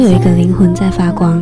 有一个灵魂在发光，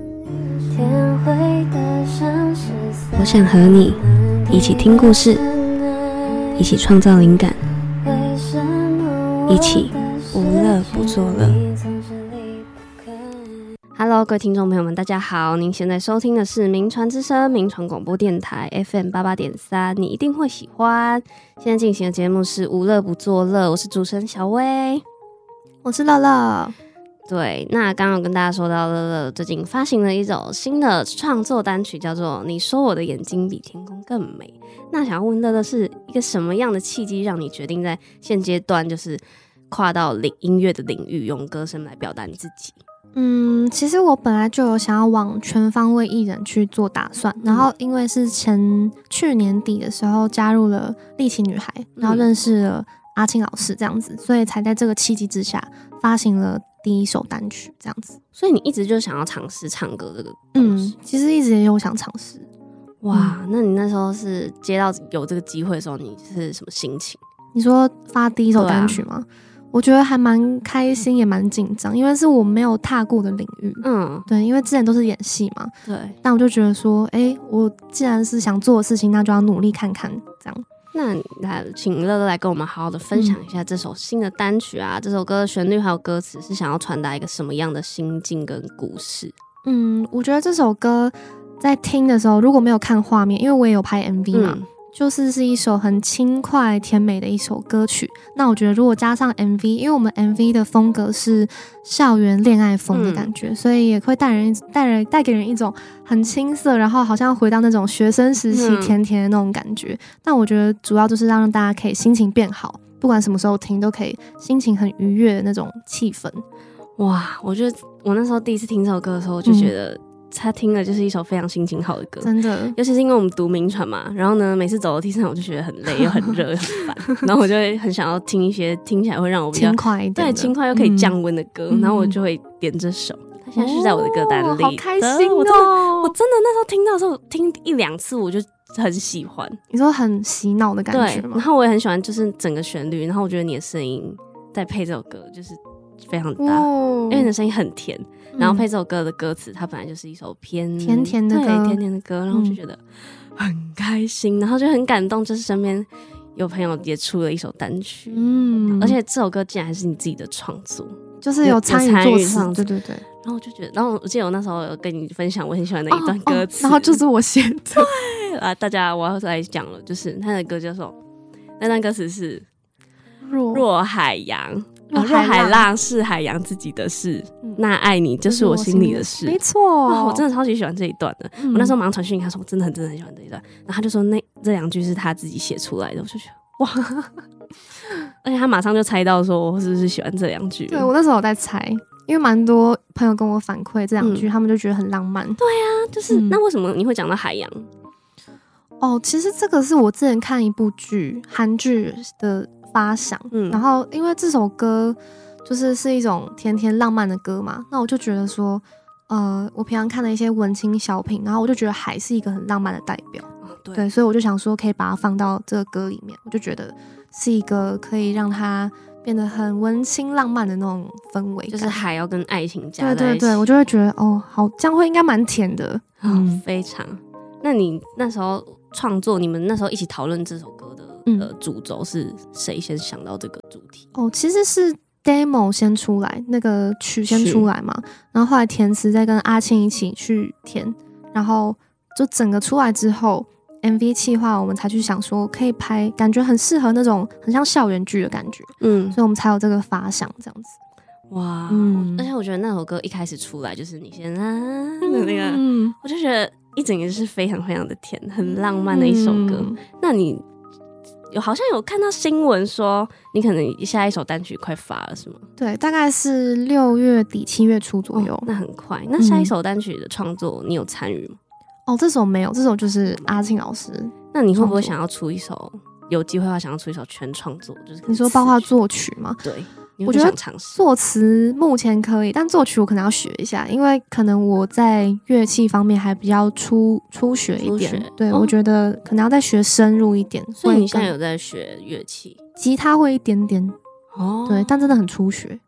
我想和你一起听故事，一起创造灵感，一起无乐不作乐。Hello， 各位听众朋友们，大家好！您现在收听的是名传之声名传广播电台 FM88.3， 你一定会喜欢。现在进行的节目是无乐不作乐，我是主持人小薇， 我是乐乐。 对，那刚刚有跟大家说到乐乐最近发行了一首新的创作单曲，叫做《你说我的眼睛比天空更美》。那想要问乐乐，是一个什么样的契机让你决定在现阶段就是跨到音乐的领域，用歌声来表达你自己？ 其实我本来就有想要往全方位艺人去做打算，然后因为是去年底的时候加入了力奇女孩，然后认识了阿庆老师这样子，所以才在这个契机之下发行了第一首单曲这样子。 所以你一直就想要尝试唱歌这个东西？ 其实一直也有想尝试。 哇，那你那时候是接到有这个机会的时候，你是什么心情？ 你说发第一首单曲吗？我觉得还蛮开心，也蛮紧张，因为是我没有踏过的领域。对，因为之前都是演戏嘛。 对。 但我就觉得说，我既然是想做的事情，那就要努力看看，这样。 那来，请乐乐来跟我们好好的分享一下这首新的单曲啊，这首歌的旋律还有歌词是想要传达一个什么样的心境跟故事？ 我觉得这首歌在听的时候，如果没有看画面，因为我也有拍 MV 嘛。就是一首很轻快甜美的一首歌曲。那我觉得如果加上 MV， 因为我们 MV 的风格是校园恋爱风的感觉，所以也会带给人一种很青涩，然后好像回到那种学生时期甜甜的那种感觉。但我觉得主要就是让大家可以心情变好，不管什么时候听都可以心情很愉悦的那种气氛。 哇，我觉得我那时候第一次听这首歌的时候，我就觉得他听了就是一首非常心情好的歌， 真的。 尤其是因为我们读名传嘛，然后呢，每次走楼梯上我就觉得很累，又很热，又很烦，然后我就会很想要听一些听起来会让我比较轻快一点的， 对，轻快又可以降温的歌，然后我就会点这首。它现在是在我的歌单里， 好开心哦！ 我真的那时候听到的时候，听一两次我就很喜欢。 你说很洗脑的感觉吗？ 对，然后我也很喜欢，就是整个旋律，然后我觉得你的声音在配这首歌就是非常搭，因为你的声音很甜。然后配这首歌的歌词，它本来就是一首偏甜甜的歌， 对，甜甜的歌，然后我就觉得很开心，然后就很感动，就是身边有朋友也出了一首单曲，而且这首歌竟然还是你自己的创作， 就是有参与作词，对。 然后我就觉得，然后我记得我那时候有跟你分享我很喜欢的一段歌词， 然后就是我写的， 对啊，大家我要来讲了，就是他的歌叫做那段歌词是若海洋。若海浪是海洋自己的事，那爱你就是我心里的事。 没错， 我真的超级喜欢这一段的。我那时候马上传讯给他说，我真的很喜欢这一段。然后他就说这两句是他自己写出来的，我就觉得哇！而且他马上就猜到说我是不是喜欢这两句。 对，我那时候有在猜，因为蛮多朋友跟我反馈这两句，他们就觉得很浪漫。 对啊，就是那为什么你会讲到海洋？ 其实这个是我之前看一部韩剧的发想，然后因为这首歌是一种甜甜浪漫的歌嘛，那我就觉得说，我平常看的一些文青小品，然后我就觉得海是一个很浪漫的代表，对，所以我就想说可以把它放到这个歌里面，我就觉得是一个可以让它变得很文青浪漫的那种氛围， 就是海要跟爱情加在一起， 对，我就会觉得好，这样会应该蛮甜的， 非常。那你那时候创作，你们那时候一起讨论这首歌的主轴是谁先想到这个主题？ 其实是 demo 先出来，那个曲先出来嘛，然后后来填词再跟阿庆一起去填，然后就整个出来之后 MV 企划我们才去想说可以拍，感觉很适合那种很像校园剧的感觉，所以我们才有这个发想这样子。 哇，而且我觉得那首歌一开始出来就是你先的那个，我就觉得一整个是非常非常的甜，很浪漫的一首歌。那你好像有看到新闻说你可能下一首单曲快发了是吗？ 对，大概是6月底7月初左右， 那很快。那下一首单曲的创作你有参与吗？ 这首没有，这首就是阿庆老师。 那你会不会想要出一首，有机会的话想要出一首全创作，就是你说包括作曲吗？ 对， 我觉得作词目前可以，但作曲我可能要学一下，因为可能我在乐器方面还比较初学一点。对，我觉得可能要再学深入一点。 所以你现在有在学乐器？ 吉他会一点点，对，但真的很初学。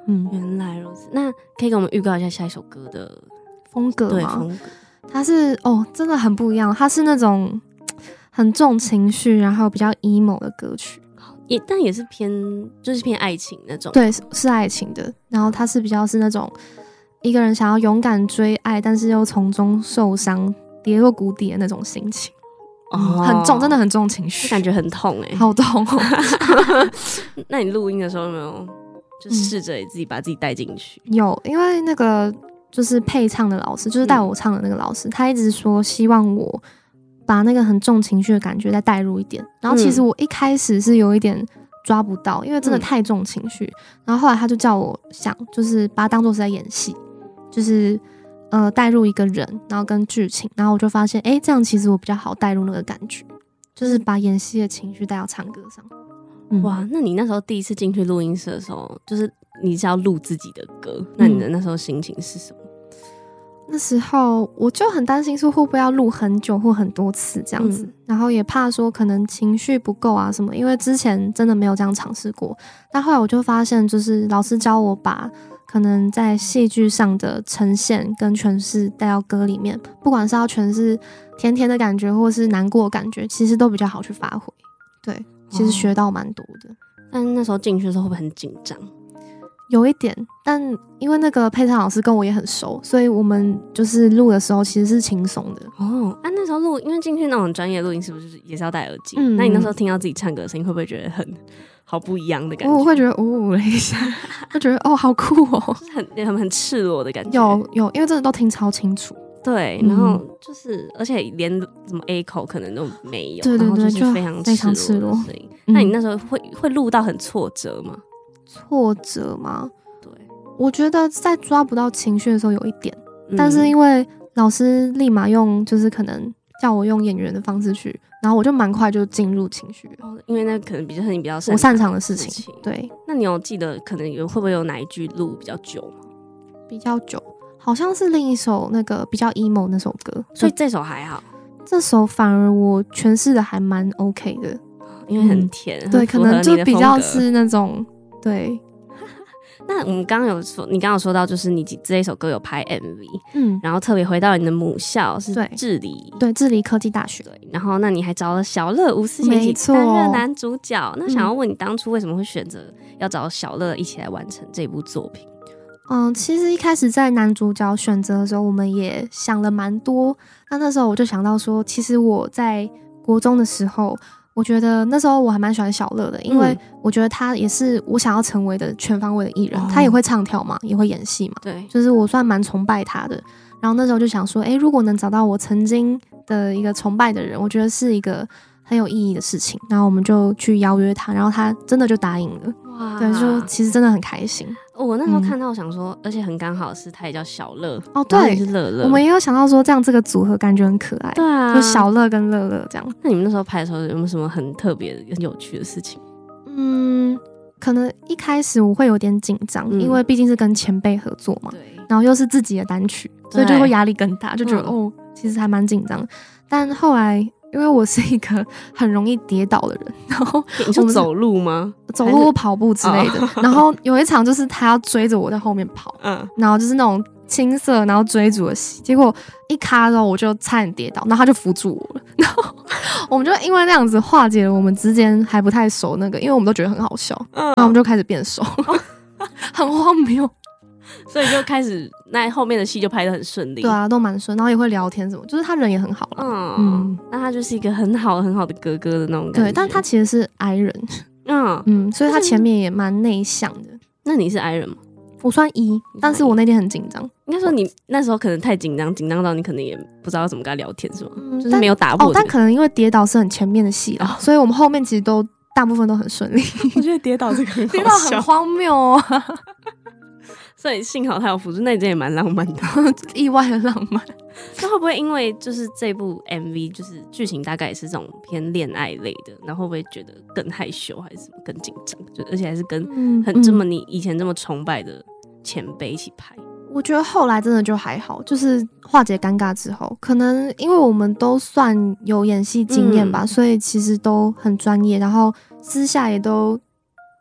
原来如此。那可以给我们预告一下下一首歌的风格吗？ 对，风格。 它是真的很不一样，它是那种很重情绪，然后比较 emo 的歌曲， 但也是偏爱情那种。 对，是爱情的。然后它是比较是那种一个人想要勇敢追爱，但是又从中受伤，跌落谷底的那种心情。很重，真的很重情绪， 感觉很痛好痛那你录音的时候有没有就试着自己把自己带进去？ 有，因为那个就是配唱的老师，就是带我唱的那个老师，他一直说希望我把那个很重情绪的感觉再带入一点。然后其实我一开始是有一点抓不到，因为真的太重情绪。然后后来他就叫我想，就是把它当作是在演戏，就是带入一个人，然后跟剧情，然后我就发现，这样其实我比较好带入那个感觉，就是把演戏的情绪带到唱歌上。 哇，那你那时候第一次进去录音室的时候，就是你是要录自己的歌，那你的那时候心情是什么？ 那时候我就很担心说会不会要录很久或很多次这样子，然后也怕说可能情绪不够啊什么，因为之前真的没有这样尝试过。但后来我就发现，就是老师教我把可能在戏剧上的呈现跟诠释带到歌里面，不管是要诠释甜甜的感觉或是难过的感觉，其实都比较好去发挥。对，其实学到蛮多的。 但那时候进去的时候会不会很紧张？ 有一点，但因为那个配唱老师跟我也很熟，所以我们就是录的时候其实是轻松的。 那时候录，因为进去那种专业录音是不是就是也是要戴耳机？那你那时候听到自己唱歌的声音，会不会觉得好不一样的感觉？ 我会觉得了一下，就觉得好酷就是很赤裸的感觉。 有，因为真的都听超清楚。 对，然后就是而且连什么 A 口可能都没有， 对， 然后就是非常赤裸。 那你那时候会录到很挫折吗？ 挫折吗？ 对， 我觉得在抓不到情绪的时候有一点，但是因为老师立马用就是可能叫我用演员的方式去，然后我就蛮快就进入情绪了。 因为那可能比较我擅长的事情。对， 那你有记得可能会不会有哪一句录比较久吗？ 比较久，好像是另一首那个比较 emo 那首歌， 所以这首还好。 这首反而我诠释的还蛮 OK 的， 因为很甜。 对，可能就比较是那种。对， 那我们刚刚你刚刚有说到，就是你这一首歌有拍 MV，然后特别回到你的母校是致理， 对，致理科技大学。 对，然后那你还找了小乐吴思贤一起担任男主角。那想要问你，当初为什么会选择要找小乐一起来完成这部作品？ 其实一开始在男主角选择的时候，我们也想了蛮多。那时候我就想到说，其实我在国中的时候，我觉得那时候我还蛮喜欢小乐的，因为我觉得他也是我想要成为的全方位的艺人。他也会唱跳嘛，也会演戏嘛， 对， 就是我算蛮崇拜他的。然后那时候就想说，如果能找到我曾经的一个崇拜的人，我觉得是一个很有意义的事情。然后我们就去邀约他，然后他真的就答应了。哇，对，就其实真的很开心。 我那时候看到想说，而且很刚好是他也叫小乐对， 是乐乐。 我们也有想到说，这样这个组合感觉很可爱。 对啊， 就小乐跟乐乐这样。 那你们那时候拍的时候有没有什么很特别、很有趣的事情？ 可能一开始我会有点紧张，因为毕竟是跟前辈合作嘛， 对， 然后又是自己的单曲，所以就会压力更大，就觉得其实还蛮紧张。但后来因为我是一个很容易跌倒的人，然后你说走路吗？ 走路或跑步之类的。然后有一场就是他要追着我在后面跑，然后就是那种青涩然后追逐的戏，结果一卡之后我就差点跌倒，然后他就扶住我了，然后我们就因为那样子化解了我们之间还不太熟那个，因为我们都觉得很好笑，然后我们就开始变熟，很荒谬。 所以就开始那后面的戏就拍得很顺利。 对啊，都蛮顺，然后也会聊天什么，就是他人也很好了。 那他就是一个很好的哥哥的那种感觉。 对，但他其实是 I 人，所以他前面也蛮内向的。 那你是 I 人吗？ 我算 E， 但是我那天很紧张。 应该说你那时候可能太紧张到你可能也不知道要怎么跟他聊天，是吗？就是没有打破。 但可能因为跌倒是很前面的戏啦，所以我们后面其实大部分都很顺利。 我觉得跌倒这个很好笑， 跌倒很荒谬哦。 所以幸好他有辅助，那一阵也蛮浪漫的， 意外的浪漫。 那会不会因为就是这部 MV 就是剧情大概也是这种偏恋爱类的，然后会不会觉得更害羞还是什么更紧张？就而且还是跟你以前这么崇拜的前辈一起拍。 我觉得后来真的就还好，就是化解尴尬之后，可能因为我们都算有演戏经验吧，所以其实都很专业，然后私下也都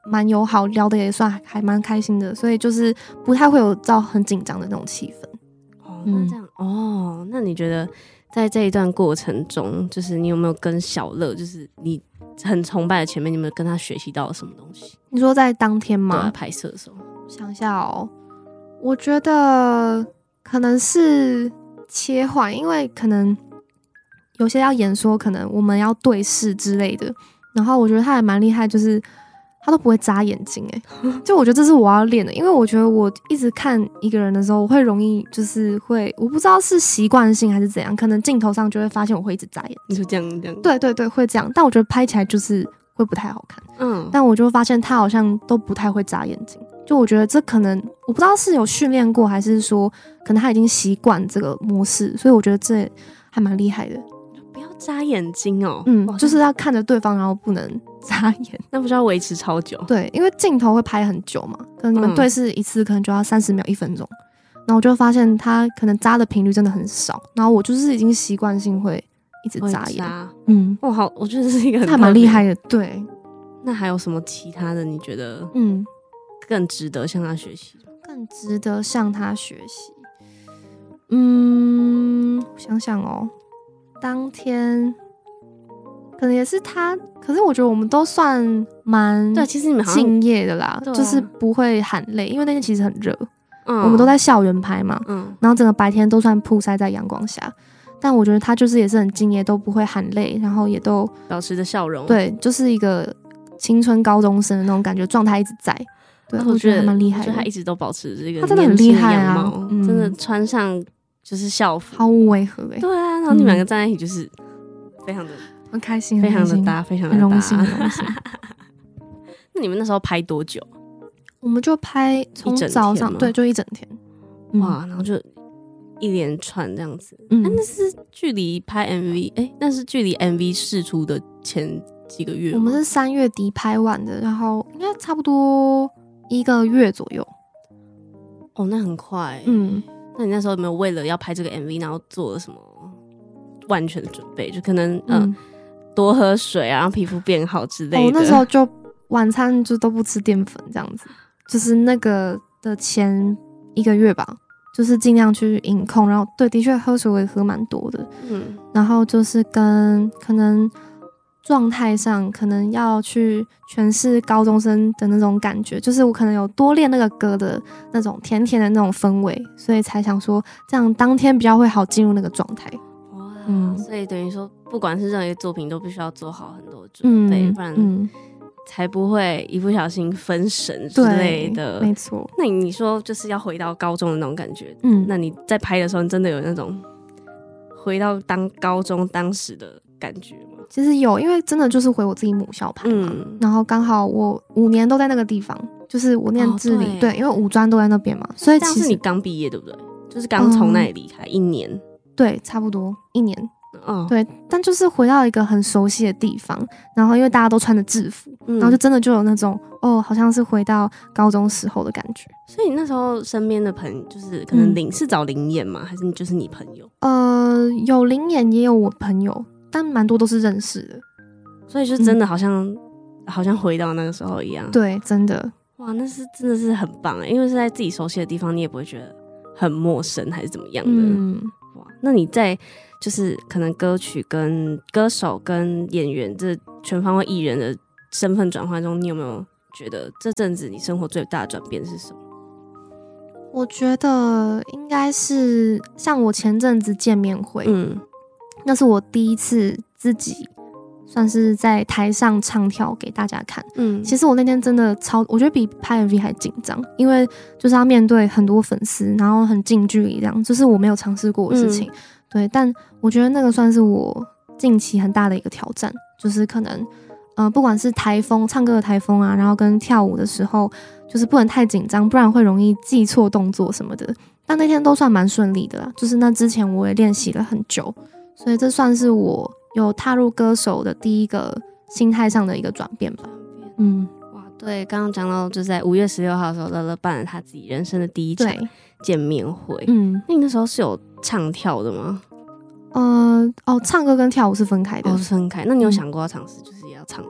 蛮友好，聊的也算还蛮开心的，所以就是不太会有到很紧张的那种气氛。 那这样那你觉得在这一段过程中，就是你有没有跟小乐，就是你很崇拜的前辈，你有没有跟他学习到什么东西？ 你说在当天吗？ 对，拍摄的时候。 想一下我觉得可能是切换，因为可能有些要演说，可能我们要对视之类的，然后我觉得他还蛮厉害，就是他都不会眨眼睛就我觉得这是我要练的，因为我觉得我一直看一个人的时候，我会容易就是会，我不知道是习惯性还是怎样，可能镜头上就会发现我会一直眨眼睛。 你就这样？ 对对对，会这样，但我觉得拍起来就是会不太好看。但我就发现他好像都不太会眨眼睛，就我觉得这可能我不知道是有训练过，还是说可能他已经习惯这个模式，所以我觉得这还蛮厉害的。 不要眨眼睛就是要看着对方，然后不能眨眼， 那不是要维持超久？ 对，因为镜头会拍很久嘛，可能你们对视一次可能就要30秒1分钟，然后我就发现他可能眨的频率真的很少，然后我就是已经习惯性会一直眨眼。 好，我觉得这是一个还蛮厉害的。对， 那还有什么其他的？你觉得更值得向他学习？ 更值得向他学习？我想想当天可能也是他，可是我觉得我们都算蛮对，其实你们敬业的啦，就是不会喊累，因为那天其实很热，我们都在校园拍嘛，然后整个白天都算曝晒在阳光下，但我觉得他就是也是很敬业，都不会喊累，然后也都保持着笑容， 对，就是一个青春高中生的那种感觉，状态一直在。对，我觉得还蛮厉害的， 我觉得他一直都保持这个， 他真的很厉害啊， 真的穿上就是校服毫无违和对啊，然后你们两个站在一起就是非常的很开心， 非常的搭，非常的搭， 荣幸。 那你们那时候拍多久？ 我们就拍从早上，对，就一整天。 哇，然后就一连串这样子。那是距离拍 MV， 那是距离 MV 释出的前几个月吗？ 我们是3月底拍完的，然后应该差不多1个月左右。 那很快。那你那时候有没有为了要拍这个 MV， 然后做了什么万全的准备？就可能多喝水啊，让皮肤变好之类的。 那时候就晚餐就都不吃淀粉，这样子，就是那个的前1个月吧，就是尽量去饮控，然后对，的确喝水我也喝蛮多的。然后就是跟可能状态上可能要去诠释高中生的那种感觉，就是我可能有多练那个歌的那种甜甜的那种氛围，所以才想说这样当天比较会好进入那个状态。 所以等于说不管是任何一个作品都必须要做好很多准备，不然才不会一不小心分神之类的。 没错。 那你说就是要回到高中的那种感觉，那你在拍的时候你真的有那种回到高中当时的感觉吗？ 其实有，因为真的就是回我自己母校拍嘛，然后刚好我5年都在那个地方，就是我念致理，对，因为五专都在那边嘛，所以其实这样是你刚毕业对不对？就是刚从那里离开1年， 对，差不多1年。对，但就是回到一个很熟悉的地方，然后因为大家都穿着制服，然后就真的就有那种好像是回到高中时候的感觉。 所以你那时候身边的朋友就是可能是找灵演吗？还是就是你朋友？ 有灵演也有我朋友，但蛮多都是认识的， 所以就真的好像回到那个时候一样。 对，真的。 哇，那是真的是很棒因为是在自己熟悉的地方，你也不会觉得很陌生还是怎么样的。哇，那你在就是可能歌曲跟歌手跟演员这全方位艺人的身份转换中，你有没有觉得这阵子你生活最大的转变是什么？ 我觉得应该是像我前阵子见面会，那是我第一次自己算是在台上唱跳给大家看。其实我那天真的我觉得比拍 MV 还紧张，因为就是要面对很多粉丝，然后很近距离这样，就是我没有尝试过的事情。对，但我觉得那个算是我近期很大的一个挑战，就是可能不管是台风唱歌的台风啊，然后跟跳舞的时候就是不能太紧张，不然会容易记错动作什么的。但那天都算蛮顺利的啦，就是那之前我也练习了很久，所以这算是我有踏入歌手的第一个心态上的一个转变吧。 哇，对，刚刚讲到就是在5月16号的时候，乐乐办了他自己人生的第一场见面会。那你那时候是有唱跳的吗？ 唱歌跟跳舞是分开的。 是分开。那你有想过要尝试就是也要唱跳？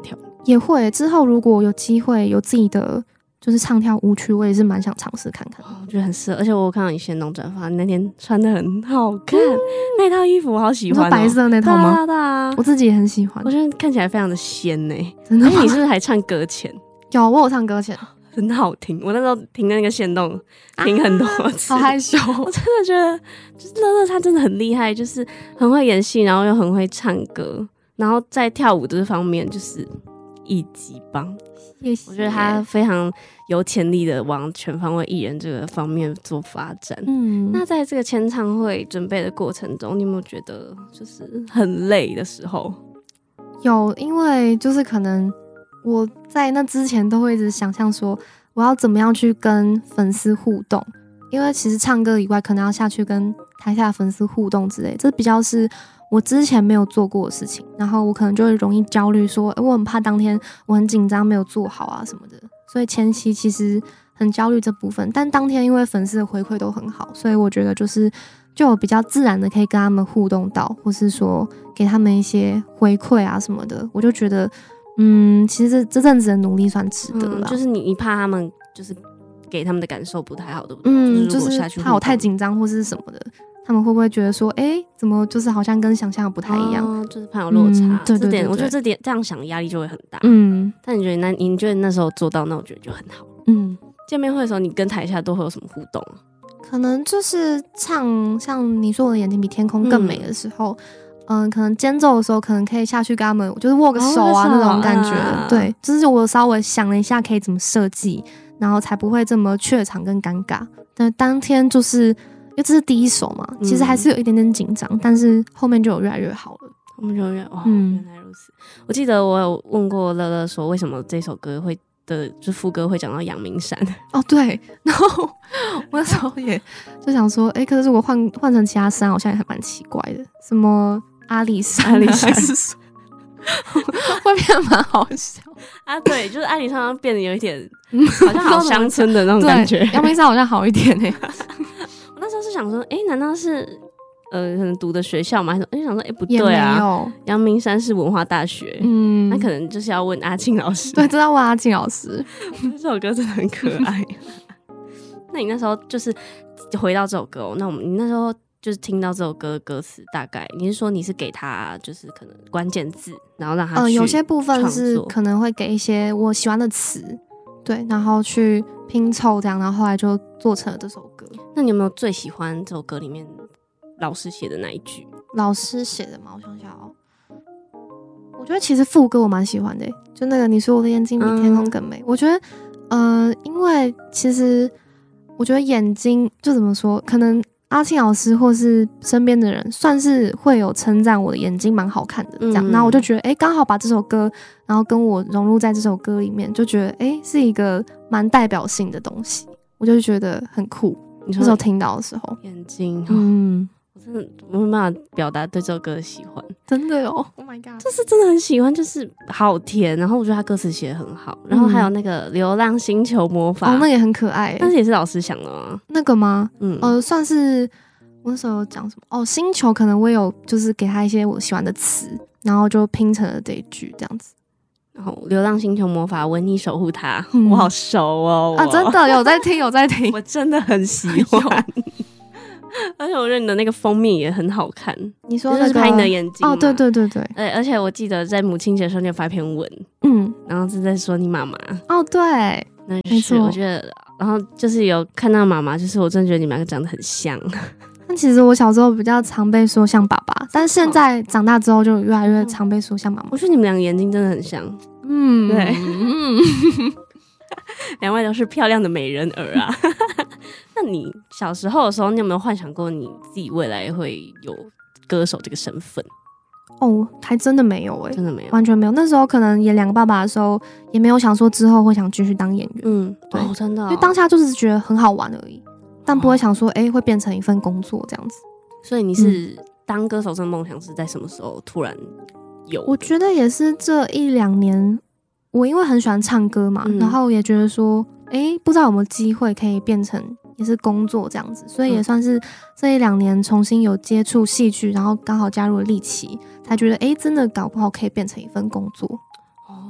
也会之后如果有机会有自己的就是唱跳舞曲，我也是蛮想尝试看看。 我觉得很适合，而且我看到你先动转发，你那天穿的很好看，那套衣服我好喜欢、 白色那套吗？ 对啊， 我自己也很喜欢， 我觉得看起来非常的仙欸。 真的吗？ 你是不是还唱搁浅？ 有，我有唱搁浅， 很好听。我那时候听那个限动听很多次， 好害羞。 我真的觉得，就是乐乐他真的很厉害，就是很会演戏，然后又很会唱歌，然后在跳舞这方面就是一级棒。我觉得他非常有潜力的往全方位艺人这个方面做发展。那在这个签唱会准备的过程中，你有没有觉得就是很累的时候？ 有，因为就是可能我在那之前都会一直想象说我要怎么样去跟粉丝互动，因为其实唱歌以外可能要下去跟台下的粉丝互动之类，这比较是我之前没有做过的事情，然后我可能就会容易焦虑说我很怕当天我很紧张没有做好啊什么的，所以前期其实很焦虑这部分。但当天因为粉丝的回馈都很好，所以我觉得就有比较自然的可以跟他们互动到，或是说给他们一些回馈啊什么的，我就觉得其实这阵子的努力算值得了。 就是你怕他们就是给他们的感受不太好，对不对？ 就是怕我太紧张或是什么的，他们会不会觉得说怎么就是好像跟想象的不太一样， 就是怕有落差。 对对对， 我觉得这样想压力就会很大。但你觉得那时候做到，那我觉得就很好。见面会的时候你跟台下都会有什么互动啊？ 可能就是唱像你说我的眼睛比天空更美的时候，可能间奏的时候可能可以下去跟他们就是握个手啊，那种感觉。对，就是我稍微想了一下可以怎么设计，然后才不会这么怯场跟尴尬。但当天就是因为这是第一首嘛，其实还是有一点点紧张，但是后面就有越来越好了。 后面就原来如此。我记得我有问过乐乐说，为什么这首歌就副歌会讲到阳明山？ 对，然后我那时候也就想说，可是如果换成其他山，好像也还蛮奇怪的，什么阿里山会变得蛮好笑啊。对，就是阿里山变得有一点好像好乡村的那种感觉。 阳明山好像好一点我那时候是想说，难道是可能读的学校嘛？就想说，不对啊，阳明山是文化大学，那可能就是要问阿庆老师。 对，真的要问阿庆老师。 这首歌真的很可爱。那你那时候就是回到这首歌那你那时候就是听到这首歌的歌词，大概你是说你是给他就是可能关键字，然后让他有些部分是可能会给一些我喜欢的词，对，然后去拼凑这样，然后后来就做成了这首歌。 那你有没有最喜欢这首歌里面老师写的那一句？ 老师写的吗？我想想我觉得其实副歌我蛮喜欢的，就那个你说我的眼睛比天空更美。我觉得因为其实我觉得眼睛就怎么说，可能阿庆老师或是身边的人算是会有称赞我的眼睛蛮好看的这样，然后我就觉得刚好把这首歌然后跟我融入在这首歌里面，就觉得是一个蛮代表性的东西，我就觉得很酷。那时候听到的时候， 眼睛我真的没办法表达对这首歌的喜欢， 真的Oh my god， 就是真的很喜欢，就是好甜，然后我觉得他歌词写得很好，然后还有那个流浪星球魔法那也很可爱但是也是老师想的吗？ 那个吗？算是我那时候讲什么星球可能我有就是给他一些我喜欢的词，然后就拼成了这一句这样子。 然后流浪星球魔法为你守护它，我好熟真的有在听我真的很喜欢而且我觉得你的那个封面也很好看。 你说就是拍你的眼睛嘛？ 对对对对。 而且我记得在母亲节的时候你有发篇文，然后是在说你妈妈。 对， 没错。我觉得，然后就是有看到妈妈，就是我真的觉得你们两个长得很像。 但其实我小时候比较常被说像爸爸，但是现在长大之后就越来越常被说像妈妈。 我觉得你们两个眼睛真的很像。对。两位都是漂亮的美人儿啊。那你小时候的时候，你有没有幻想过你自己未来会有歌手这个身份？ 还真的没有真的没有， 完全没有。那时候可能演两个爸爸的时候，也没有想说之后会想继续当演员。 对，真的因为当下就是觉得很好玩而已，但不会想说会变成一份工作这样子。 所以你是当歌手这个梦想是在什么时候突然有？ 我觉得也是这1-2年，我因为很喜欢唱歌嘛，然后也觉得说不知道有没有机会可以变成也是工作这样子，所以也算是这1-2年重新有接触戏剧，然后刚好加入了立奇，才觉得真的搞不好可以变成一份工作。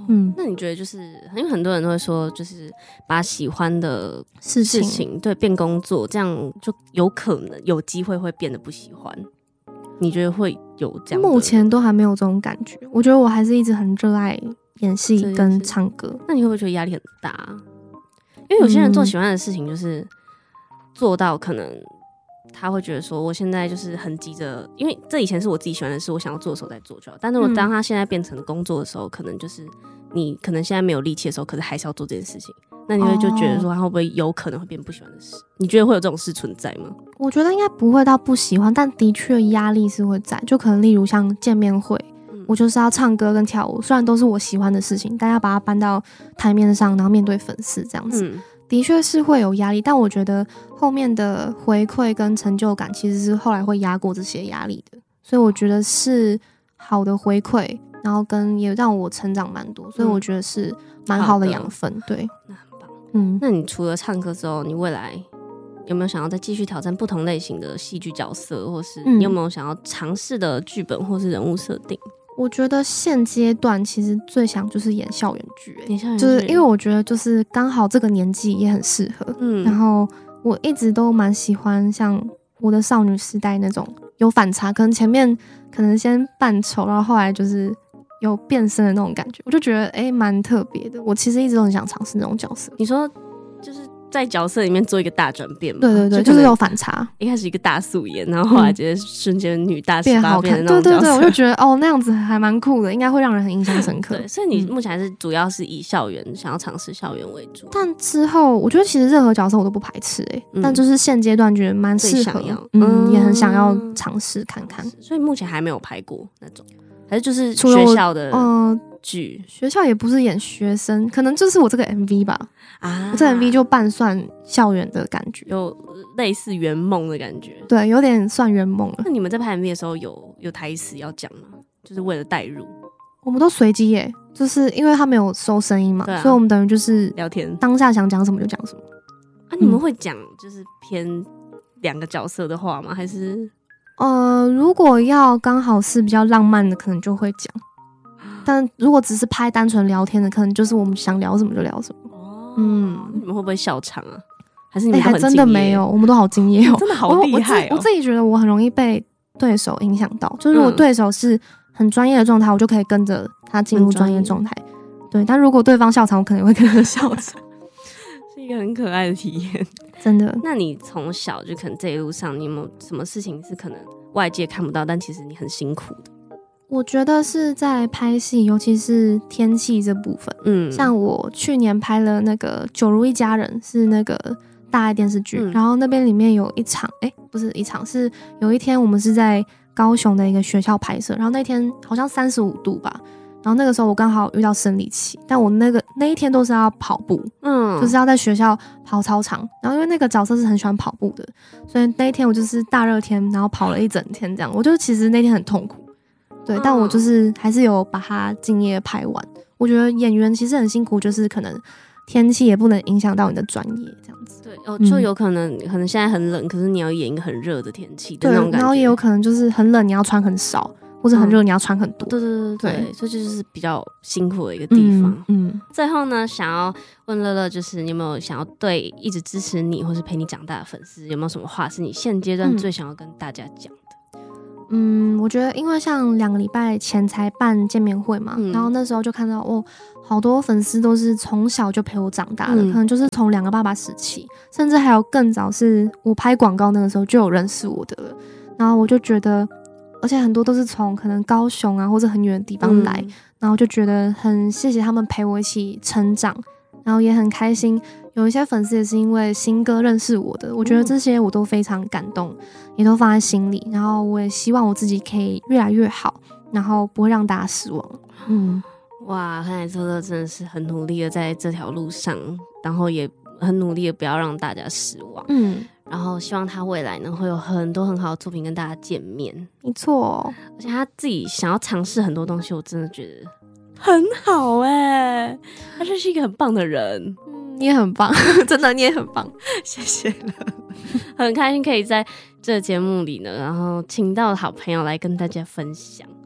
那你觉得就是因为很多人都会说，就是把喜欢的事情对变工作，这样就有可能有机会会变得不喜欢。你觉得会有这样？ 目前都还没有这种感觉。我觉得我还是一直很热爱演戏跟唱歌。 那你会不会觉得压力很大？因为有些人做喜欢的事情，就是做到可能他会觉得说，我现在就是很急着，因为这以前是我自己喜欢的事，我想要做的时候再做就好。但如果当他现在变成工作的时候，可能就是你可能现在没有力气的时候，可是还是要做这件事情。那你会就觉得说，他会不会有可能会变不喜欢的事？你觉得会有这种事存在吗？ 我觉得应该不会到不喜欢，但的确压力是会在，就可能例如像见面会，我就是要唱歌跟跳舞，虽然都是我喜欢的事情，但要把它搬到台面上，然后面对粉丝这样子，的确是会有压力。但我觉得后面的回馈跟成就感其实是后来会压过这些压力的，所以我觉得是好的回馈，然后跟也让我成长蛮多，所以我觉得是蛮好的养分。对， 那很棒。那你除了唱歌之后，你未来有没有想要再继续挑战不同类型的戏剧角色，或是你有没有想要尝试的剧本或是人物设定？ 我觉得现阶段其实最想就是演校园剧， 就是因为我觉得就是刚好这个年纪也很适合。然后我一直都蛮喜欢像我的少女时代那种有反差，可能前面可能先扮丑，然后后来就是有变身的那种感觉，我就觉得蛮特别的。我其实一直都很想尝试那种角色。 你说就是在角色里面做一个大转变吗？ 对对对，就是有反差。 一开始一个大素颜，然后后来直接瞬间女大变好看， 对对对， 我就觉得那样子还蛮酷的，应该会让人很印象深刻。 对，所以你目前还是主要是以校园想要尝试校园为主。 但之后我觉得其实任何角色我都不排斥但就是现阶段觉得蛮适合，也很想要尝试看看。 所以目前还没有拍过那种，还是就是学校的剧？ 学校也不是演学生，可能就是我这个 MV 吧。我这 MV 就半算校园的感觉， 有类似圆梦的感觉。 对，有点算圆梦了。 那你们在拍 MV 的时候有台词要讲吗？就是为了带入？ 我们都随机耶，就是因为他没有收声音嘛，所以我们等于就是聊天， 当下想讲什么就讲什么。 你们会讲就是偏两个角色的话吗？还是如果要刚好是比较浪漫的，可能就会讲。但如果只是拍单纯聊天的，可能就是我们想聊什么就聊什么。 你们会不会笑场啊？还是你们都很敬业？ 还真的没有，我们都好敬业真的好厉害我自己觉得我很容易被对手影响到，就是如果对手是很专业的状态，我就可以跟着他进入专业状态。对，但如果对方笑场，我可能会跟着笑场。 是一个很可爱的体验， 真的。 那你从小就可能这一路上，你有没有什么事情是可能外界看不到，但其实你很辛苦的？ 我觉得是在拍戏，尤其是天气这部分。像我去年拍了那个《九如一家人》，是那个大爱电视剧，然后那边里面有一场，不是一场，是有一天我们是在高雄的一个学校拍摄，然后那天好像35度吧，然后那个时候我刚好遇到生理期，但我那一天都是要跑步，就是要在学校跑操场，然后因为那个角色是很喜欢跑步的，所以那一天我就是大热天，然后跑了一整天这样，我就其实那天很痛苦。对，但我就是还是有把它敬业拍完。我觉得演员其实很辛苦，就是可能天气也不能影响到你的专业，这样子。 对，就有可能现在很冷，可是你要演一个很热的天气的那种感觉。 然后也有可能就是很冷，你要穿很少，或者很热，你要穿很多。 对，所以这就是比较辛苦的一个地方。最后呢，想要问乐乐，就是你有没有想要对一直支持你或是陪你长大的粉丝，有没有什么话是你现阶段最想要跟大家讲的？ 我觉得因为像2个礼拜前才办见面会嘛，然后那时候就看到好多粉丝都是从小就陪我长大的，可能就是从2个爸爸时期，甚至还有更早是我拍广告那个时候就有认识我的了。然后我就觉得，而且很多都是从可能高雄啊或者很远的地方来，然后就觉得很谢谢他们陪我一起成长，然后也很开心。有一些粉丝也是因为新歌认识我的，我觉得这些我都非常感动，也都放在心里。然后我也希望我自己可以越来越好，然后不会让大家失望。 哇，看来乐乐真的是很努力的在这条路上，然后也很努力的不要让大家失望。然后希望他未来呢会有很多很好的作品跟大家见面。 没错， 而且他自己想要尝试很多东西，我真的觉得很好他就是一个很棒的人。 你也很棒，真的你也很棒， 谢谢了。很开心可以在这节目里呢，然后请到好朋友来跟大家分享。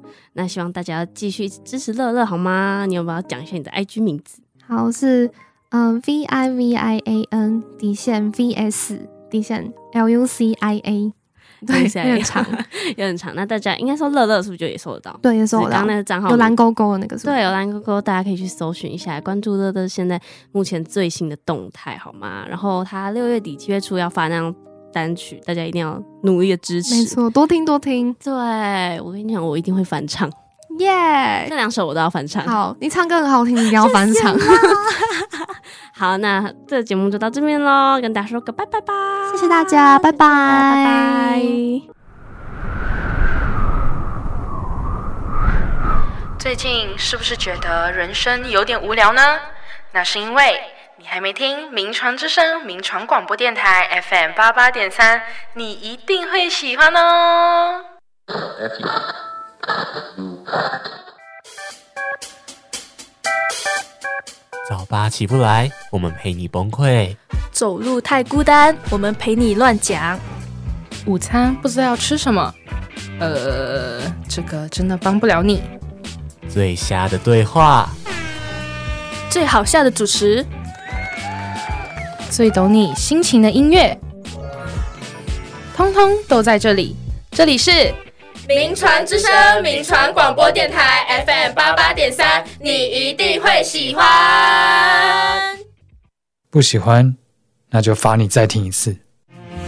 那希望大家继续支持乐乐好吗？你有没有要讲一下你的 IG 名字？ 好，是VIVIAN VS LUCIA， 对，有点长， 有点长。那大家应该说乐乐是不是就也搜得到？ 对，也搜得到。 刚刚那个账号有蓝勾勾的那个是不是？ 对，有蓝勾勾，大家可以去搜寻一下，关注乐乐现在目前最新的动态好吗？然后他6月底7月初要发那张单曲，大家一定要努力的支持。 没错，多听多听。 对，我跟你讲，我一定会翻唱。 耶、 那2首我都要翻唱。 好，你唱歌很好听，你一定要翻唱。 好，那这个节目就到这边咯，跟大家说个拜拜吧。 谢谢大家，拜拜， 拜拜。 最近是不是觉得人生有点无聊呢？那是因为你还没听名传之声名传广播电台 FM 88.3，你一定会喜欢哦。 早八起不来，我们陪你崩溃； 走路太孤单，我们陪你乱讲； 午餐不知道要吃什么，这个真的帮不了你。 最瞎的对话， 最好笑的主持， 最懂你心情的音乐，通通都在这里。这里是名传之声名传广播电台 FM 88.3，你一定会喜欢。 不喜欢，那就罚你再听一次。